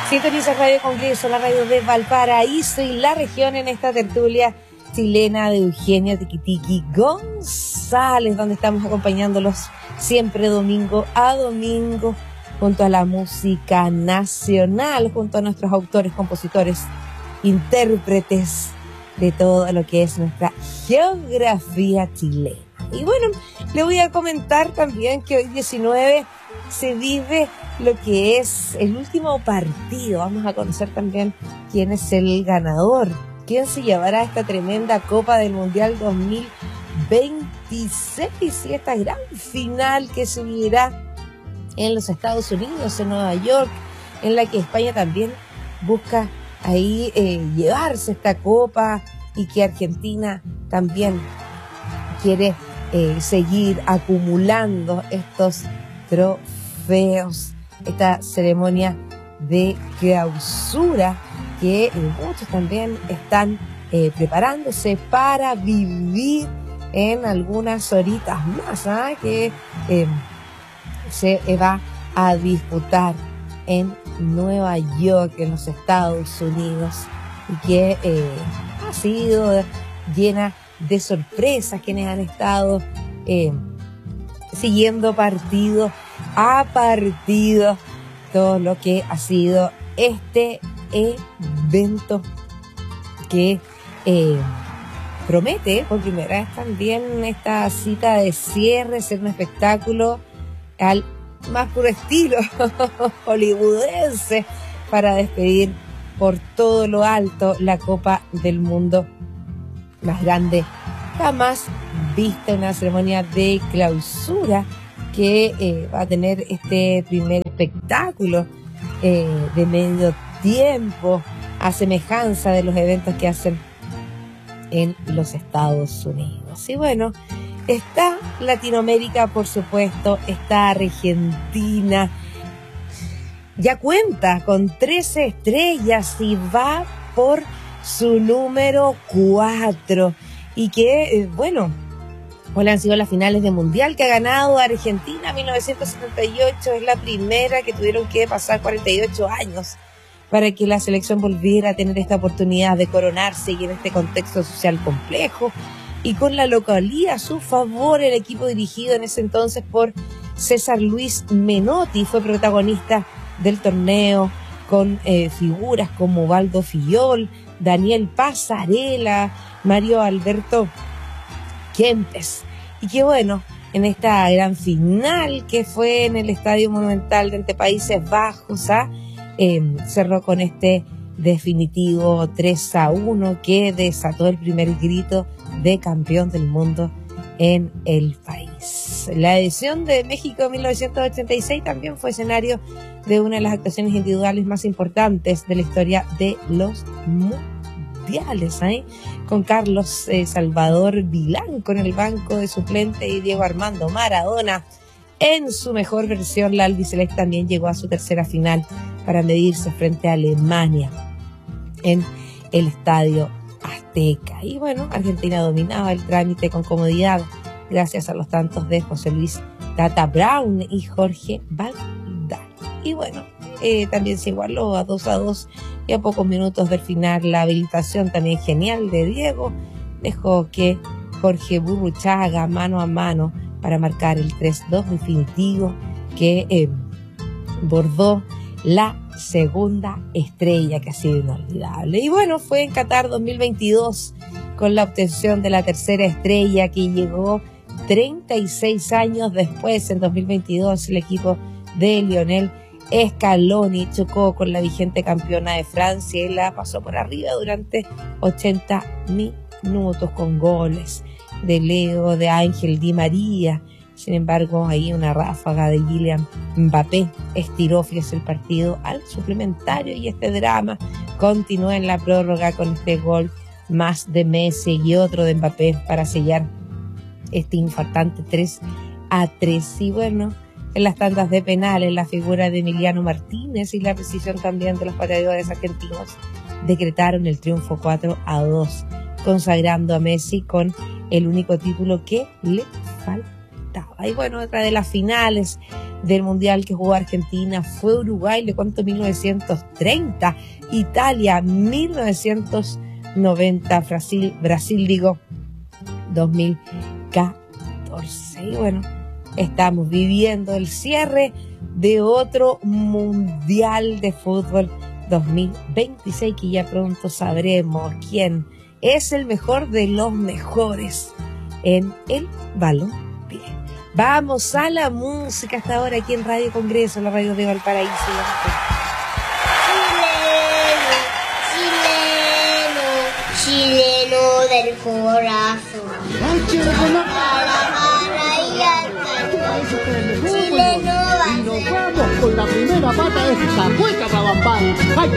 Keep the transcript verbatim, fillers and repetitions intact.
Sintoniza Radio Congreso, la radio de Valparaíso y la región en esta tertulia chilena de Eugenio Tiquitiqui González, donde estamos acompañándolos siempre domingo a domingo junto a la música nacional, junto a nuestros autores, compositores, intérpretes de todo lo que es nuestra geografía chilena. Y bueno, le voy a comentar también que hoy diecinueve se vive lo que es el último partido. Vamos a conocer también quién es el ganador, quién se llevará esta tremenda Copa del Mundial dos mil veintiséis y esta gran final que se vivirá en los Estados Unidos, en Nueva York, en la que España también busca ahí eh, llevarse esta copa y que Argentina también quiere eh, seguir acumulando estos trofeos. Esta ceremonia de clausura que eh, muchos también están eh, preparándose para vivir en algunas horitas más, ¿eh? que eh, se va a disputar en Nueva York, en los Estados Unidos, y que eh, ha sido llena de sorpresas, quienes han estado eh, siguiendo partido a partido todo lo que ha sido este evento que eh, promete por primera vez también esta cita de cierre ser un espectáculo al más puro estilo hollywoodense para despedir por todo lo alto la Copa del Mundo más grande jamás vista, una ceremonia de clausura que eh, va a tener este primer espectáculo eh, de medio tiempo a semejanza de los eventos que hacen en los Estados Unidos. Y bueno, está Latinoamérica, por supuesto, está Argentina, ya cuenta con trece estrellas y va por su número cuatro, y que, eh, bueno, cuáles han sido las finales de Mundial que ha ganado Argentina. mil novecientos setenta y ocho es la primera, que tuvieron que pasar cuarenta y ocho años para que la selección volviera a tener esta oportunidad de coronarse, y en este contexto social complejo y con la localía a su favor, el equipo dirigido en ese entonces por César Luis Menotti fue protagonista del torneo con eh, figuras como Valdo Fillol, Daniel Pasarela, Mario Alberto Kempes. Y que bueno, en esta gran final que fue en el Estadio Monumental de ante Países Bajos, ¿ah? eh, cerró con este definitivo tres a uno que desató el primer grito de campeón del mundo en el país. La edición de México mil novecientos ochenta y seis también fue escenario de una de las actuaciones individuales más importantes de la historia de los mundiales, ¿eh? con Carlos eh, Salvador Vilanco en el banco de suplente y Diego Armando Maradona en su mejor versión. La albiceleste también llegó a su tercera final para medirse frente a Alemania en el Estadio Azteca. Y bueno, Argentina dominaba el trámite con comodidad gracias a los tantos de José Luis Tata Brown y Jorge Valdano. Y bueno, eh, también se igualó a dos a dos y a pocos minutos del final la habilitación también genial de Diego dejó que Jorge Burruchaga mano a mano para marcar el tres dos definitivo que eh, bordó la segunda estrella, que ha sido inolvidable. Y bueno, fue en Qatar dos mil veintidós con la obtención de la tercera estrella, que llegó treinta y seis años después. En dos mil veintidós el equipo de Lionel Scaloni chocó con la vigente campeona de Francia y la pasó por arriba durante ochenta minutos con goles de Leo, de Ángel Di María. Sin embargo, ahí una ráfaga de Kylian Mbappé estiró, fíjese, el partido al suplementario, y este drama continúa en la prórroga con este gol más de Messi y otro de Mbappé para sellar este infartante tres a tres. Y bueno, en las tandas de penales, la figura de Emiliano Martínez y la precisión también de los pateadores argentinos decretaron el triunfo cuatro a dos, consagrando a Messi con el único título que le faltaba. Y bueno, otra de las finales del Mundial que jugó Argentina fue Uruguay, le cuento mil novecientos treinta, Italia mil novecientos noventa, Brasil, Brasil digo, dos mil catorce. Y bueno, estamos viviendo el cierre de otro Mundial de Fútbol dos mil veintiséis, que ya pronto sabremos quién es el mejor de los mejores en el balompié. Vamos a la música hasta ahora aquí en Radio Congreso, la radio de Valparaíso. Chileno, chileno, chileno del corazón. Y nos vamos con la primera pata de esta cueca para Bambán.